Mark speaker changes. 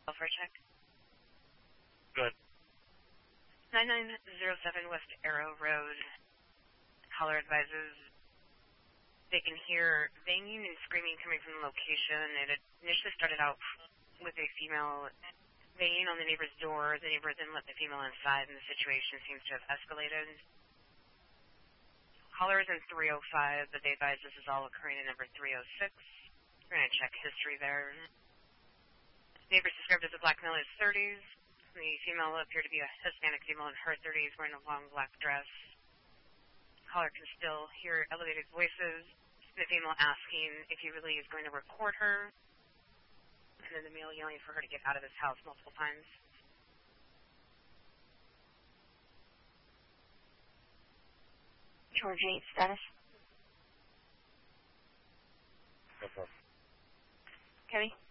Speaker 1: For a check.
Speaker 2: Good.
Speaker 1: 9907 West Arrow Road. Caller advises they can hear banging and screaming coming from the location. It initially started out with a female banging on the neighbor's door. The neighbor then let the female inside, and the situation seems to have escalated. Caller is in 305, but they advise this is all occurring in number 306. We're going to check history there. Neighbor is described as a black male in his 30s. The female appeared to be a Hispanic female in her 30s wearing a long black dress. Caller can still hear elevated voices. The female asking if he really is going to record her. And then the male yelling for her to get out of his house multiple times.
Speaker 3: George 8 status.
Speaker 2: No problem.
Speaker 3: Kenny?